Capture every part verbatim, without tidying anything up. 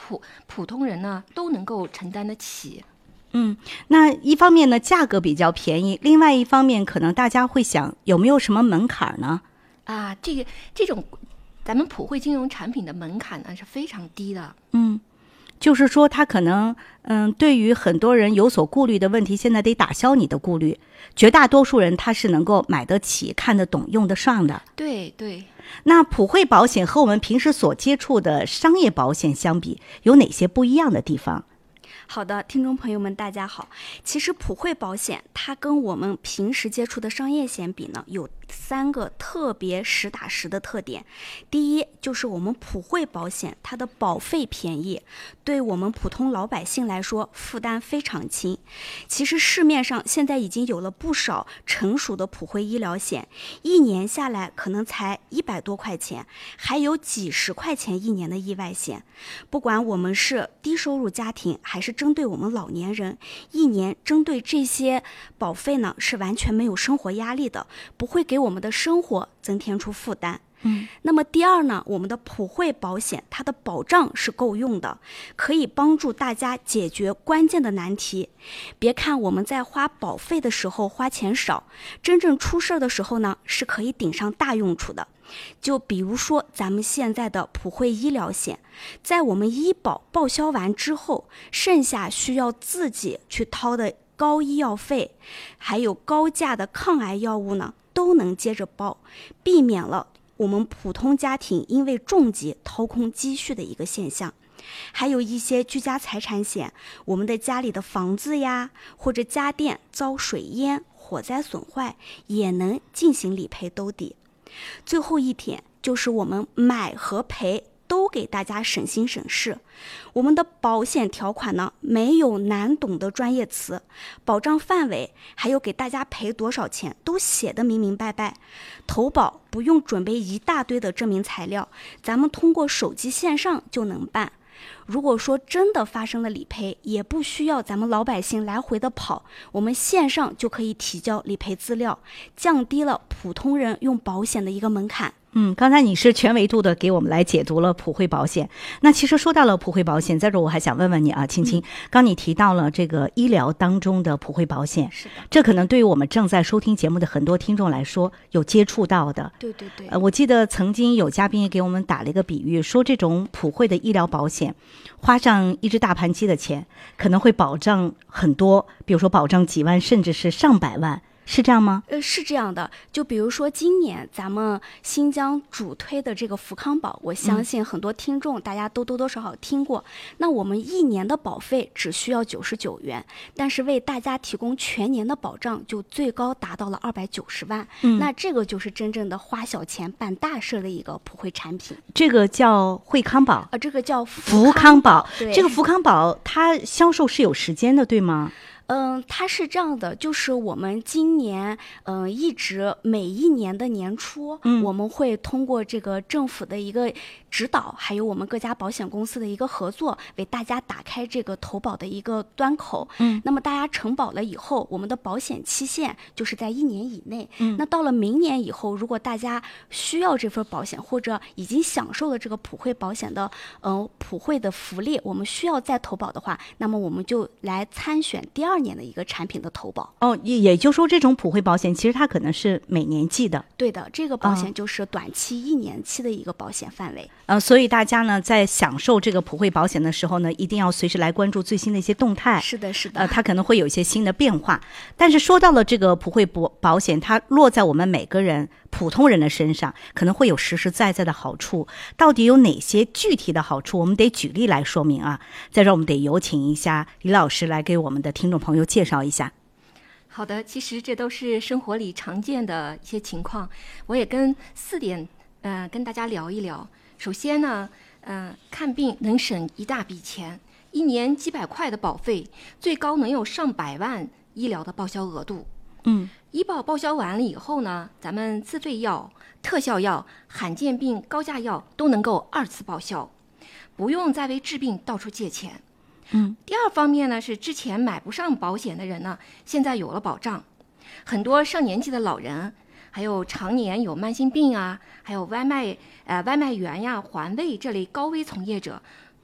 普普通人呢都能够承担得起。 嗯，那一方面呢，价格比较便宜，另外一方面，可能大家会想，有没有什么门槛呢？ 啊，这个这种咱们普惠金融产品的门槛呢是非常低的。 嗯，就是说，它可能，嗯，对于很多人有所顾虑的问题，现在得打消你的顾虑。绝大多数人他是能够买得起、看得懂、用得上的。 对对。 那普惠保险和我们平时所接触的商业保险相比，有哪些不一样的地方？ 好的，听众朋友们，大家好。其实普惠保险它跟我们平时接触的商业险比呢，有三个特别实打实的特点。第一，就是我们普惠保险它的保费便宜，对我们普通老百姓来说负担非常轻。其实市面上现在已经有了不少成熟的普惠医疗险，一年下来可能才一百多块钱，还有几十块钱一年的意外险。不管我们是低收入家庭还是针对我们老年人，一年针对这些保费呢是完全没有生活压力的，不会给我们的生活增添出负担。 嗯， 那么第二呢，我们的普惠保险它的保障是够用的，可以帮助大家解决关键的难题。别看我们在花保费的时候花钱少，真正出事的时候呢是可以顶上大用处的。就比如说咱们现在的普惠医疗险，在我们医保报销完之后，剩下需要自己去掏的高医药费，还有高价的抗癌药物呢，都能接着包，避免了我们普通家庭因为重疾掏空积蓄的一个现象。还有一些居家财产险，我们的家里的房子呀，或者家电遭水淹、火灾损坏，也能进行理赔兜底。最后一点就是我们买和赔都给大家省心省事。我们的保险条款呢，没有难懂的专业词，保障范围还有给大家赔多少钱都写得明明白白。投保不用准备一大堆的证明材料，咱们通过手机线上就能办。如果说真的发生了理赔，也不需要咱们老百姓来回的跑，我们线上就可以提交理赔资料，降低了普通人用保险的一个门槛。 嗯，刚才你是全维度的给我们来解读了普惠保险。那其实说到了普惠保险，在这我还想问问你啊，青青，嗯、刚你提到了这个医疗当中的普惠保险， 是的， 这可能对于我们正在收听节目的很多听众来说有接触到的。 对对对。 呃，我记得曾经有嘉宾也给我们打了一个比喻，说这种普惠的医疗保险，花上一只大盘鸡的钱，可能会保障很多，比如说保障几万，甚至是上百万。是这样吗？ 呃，是这样的。就比如说今年咱们新疆主推的这个福康宝，我相信很多听众大家都多多少少听过。嗯、那我们一年的保费只需要九十九元，但是为大家提供全年的保障，就最高达到了二百九十万。嗯，那这个就是真正的花小钱办大事的一个普惠产品。 这个叫惠康宝， 呃，这个叫福康宝。 对， 这个福康宝它销售是有时间的，对吗？ 嗯，它是这样的，就是我们今年，嗯，一直每一年的年初，嗯，我们会通过这个政府的一个指导，还有我们各家保险公司的一个合作，为大家打开这个投保的一个端口。嗯，那么大家承保了以后，我们的保险期限就是在一年以内。嗯，那到了明年以后，如果大家需要这份保险，或者已经享受了这个普惠保险的，呃，普惠的福利，我们需要再投保的话，那么我们就来参选第二年的一个产品的投保。 哦，也也就是说，这种普惠保险其实它可能是每年计的。 对的，这个保险就是短期、一年期的一个保险范围。 呃，所以大家呢在享受这个普惠保险的时候呢，一定要随时来关注最新的一些动态。 是的，是的。 呃，它可能会有一些新的变化。但是说到了这个普惠保保险，它落在我们每个人普通人的身上，可能会有实实在在的好处。到底有哪些具体的好处？我们得举例来说明啊。在这儿我们得有请一下李老师来给我们的听众朋友介绍一下。 好的，其实这都是生活里常见的一些情况，我也跟四点呃跟大家聊一聊。首先呢，嗯、呃，看病能省一大笔钱，一年几百块的保费，最高能有上百万医疗的报销额度。 嗯， 医保报销完了以后呢，咱们自费药、特效药、罕见病高价药都能够二次报销，不用再为治病到处借钱。 嗯， 第二方面呢，是之前买不上保险的人呢，现在有了保障。很多上年纪的老人，还有常年有慢性病啊，还有外卖呃外卖员呀、环卫这类高危从业者，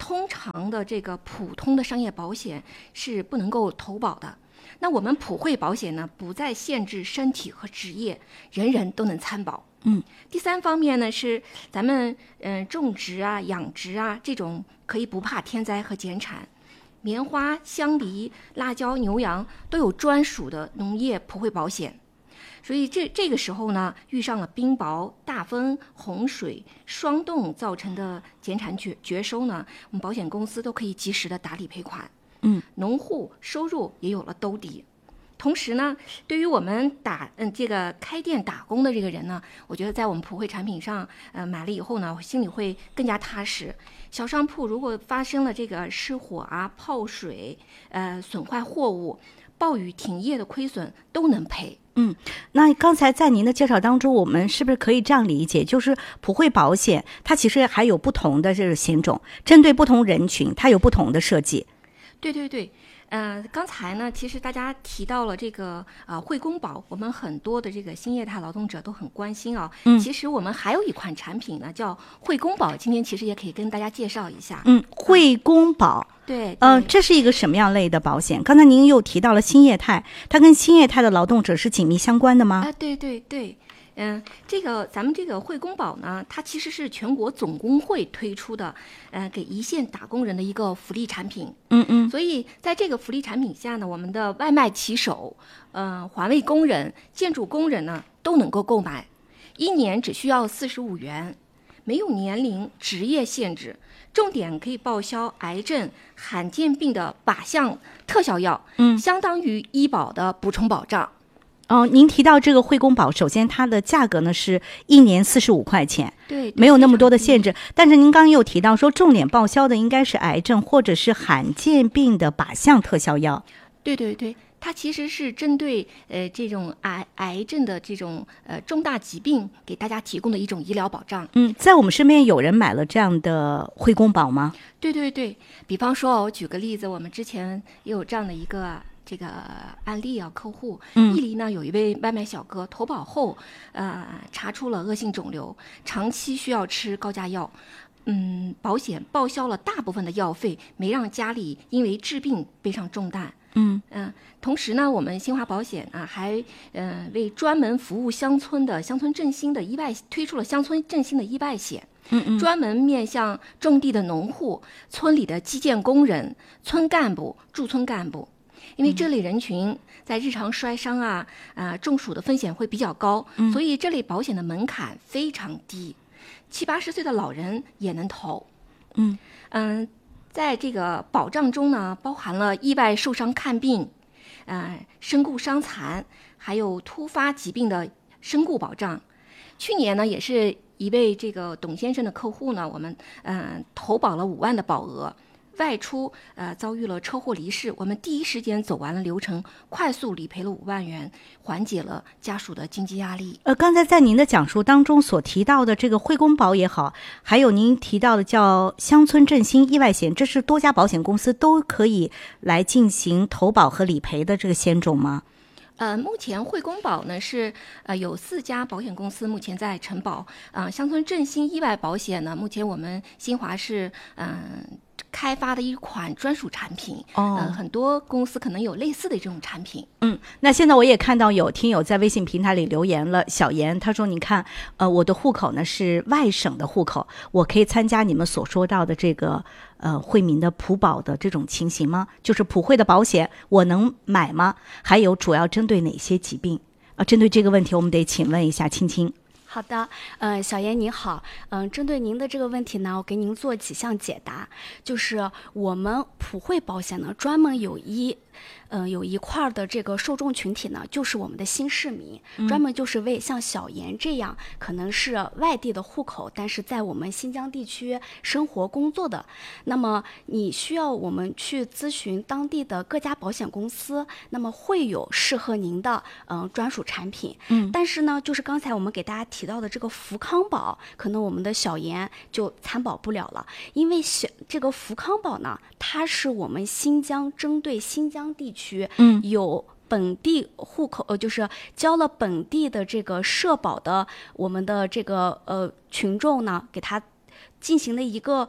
通常的这个普通的商业保险是不能够投保的。那我们普惠保险呢，不再限制身体和职业，人人都能参保。 嗯， 第三方面呢，是咱们嗯、呃、种植啊、养殖啊这种可以不怕天灾和减产，棉花、香梨、辣椒、牛羊都有专属的农业普惠保险。所以这这个时候呢，遇上了冰雹、大风、洪水、霜冻造成的减产绝绝收呢，我们保险公司都可以及时的打理赔款。 嗯， 农户收入也有了兜底。同时呢，对于我们打嗯这个开店打工的这个人呢，我觉得在我们普惠产品上呃买了以后呢，我心里会更加踏实。小商铺如果发生了这个失火啊、泡水、呃损坏货物、暴雨停业的亏损都能赔。 嗯，那刚才在您的介绍当中，我们是不是可以这样理解，就是普惠保险它其实还有不同的这个险种，针对不同人群，它有不同的设计？ 对对对，呃，刚才呢，其实大家提到了这个呃惠工保，我们很多的这个新业态劳动者都很关心啊。 嗯， 其实我们还有一款产品呢，叫惠工保，今天其实也可以跟大家介绍一下。 嗯，惠工保。 对， 呃，这是一个什么样类的保险？刚才您又提到了新业态，它跟新业态的劳动者是紧密相关的吗？ 啊，对对对。嗯，这个咱们这个惠工保呢，它其实是全国总工会推出的，呃，给一线打工人的一个福利产品。 嗯嗯。 所以在这个福利产品下呢，我们的外卖骑手、呃，环卫工人、建筑工人呢都能够购买，一年只需要四十五元，没有年龄、职业限制，重点可以报销癌症、罕见病的靶向特效药， 嗯， 相当于医保的补充保障。 哦，您提到这个惠工保，首先它的价格呢是一年四十五块钱， 对， 没有那么多的限制。但是您刚刚又提到说，重点报销的应该是癌症或者是罕见病的靶向特效药。 对对对，它其实是针对呃这种癌癌症的这种呃重大疾病给大家提供的一种医疗保障。 嗯，在我们身边有人买了这样的惠工保吗？ 对对对，比方说我举个例子，我们之前也有这样的一个。这个案例啊，客户， 嗯， 伊犁呢有一位外卖小哥投保后，呃，查出了恶性肿瘤，长期需要吃高价药，嗯，保险报销了大部分的药费，没让家里因为治病背上重担。 嗯嗯、呃，同时呢，我们新华保险啊，还呃为专门服务乡村的乡村振兴的意外推出了乡村振兴的意外险。 嗯嗯， 专门面向种地的农户、村里的基建工人、村干部、驻村干部。因为这类人群在日常摔伤啊、啊、呃、中暑的风险会比较高， 嗯， 所以这类保险的门槛非常低，七八十岁的老人也能投。 嗯嗯，在这个保障中呢，包含了意外受伤看病、呃身故伤残，还有突发疾病的身故保障。去年呢，也是一位这个董先生的客户呢，我们嗯、呃、投保了五万的保额。外出呃遭遇了车祸离世，我们第一时间走完了流程，快速理赔了五万元，缓解了家属的经济压力。 呃，刚才在您的讲述当中所提到的这个惠工保也好，还有您提到的叫乡村振兴意外险，这是多家保险公司都可以来进行投保和理赔的这个险种吗？ 呃，目前惠工保呢是呃有四家保险公司目前在承保。啊、呃，乡村振兴意外保险呢，目前我们新华是嗯、呃、开发的一款专属产品。 哦， 呃，很多公司可能有类似的这种产品。 嗯，那现在我也看到有听友在微信平台里留言了，小严他说：“你看，呃，我的户口呢是外省的户口，我可以参加你们所说到的这个呃惠民的普保的这种情形吗？就是普惠的保险，我能买吗？还有主要针对哪些疾病？啊、呃，针对这个问题，我们得请问一下青青。” 好的，嗯，小严您好，嗯，针对您的这个问题呢，我给您做几项解答。就是我们普惠保险呢，专门有一，嗯，有一块的这个受众群体呢，就是我们的新市民，专门就是为像小严这样可能是外地的户口，但是在我们新疆地区生活工作的，那么你需要我们去咨询当地的各家保险公司，那么会有适合您的嗯专属产品。 嗯， 但是呢，就是刚才我们给大家提。提到的这个福康保，可能我们的小严就参保不了了，因为小这个福康保呢，它是我们新疆针对新疆地区， 嗯， 有本地户口，呃，就是交了本地的这个社保的我们的这个呃群众呢，给他进行了一个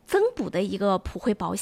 增补的一个普惠保险。